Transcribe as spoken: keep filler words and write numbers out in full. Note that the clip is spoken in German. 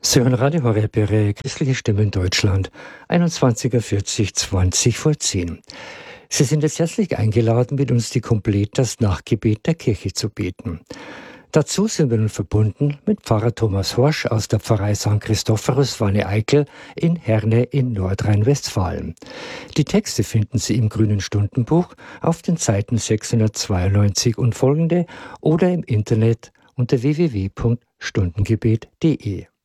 Sie hören Radio Horeb, Ihre christliche Stimme in Deutschland, einundzwanzig Uhr vierzig, zwanzig vor zehn. Sie sind jetzt herzlich eingeladen, mit uns die Completas Nachtgebet der Kirche zu beten. Dazu sind wir nun verbunden mit Pfarrer Thomas Horsch aus der Pfarrei Sankt Christophorus Wanne-Eickel in Herne in Nordrhein-Westfalen. Die Texte finden Sie im Grünen Stundenbuch auf den Seiten sechshundertzweiundneunzig und folgende oder im Internet unter w w w punkt stundengebet punkt d e.